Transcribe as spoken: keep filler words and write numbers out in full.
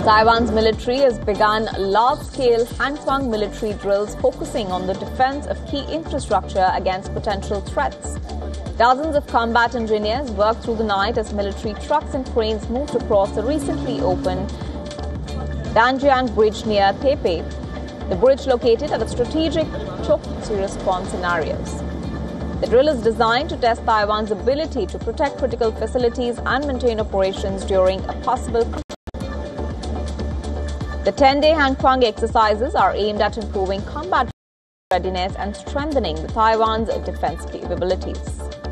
Taiwan's military has begun large-scale Hankwang military drills focusing on the defense of key infrastructure against potential threats. Dozens of combat engineers worked through the night as military trucks and cranes moved across the recently opened Danjiang Bridge near Taipei, the bridge located at a strategic choke response scenarios. The drill is designed to test Taiwan's ability to protect critical facilities and maintain operations during a possible conflict. The ten-day Hankwang exercises are aimed at improving combat readiness and strengthening the Taiwan's defense capabilities.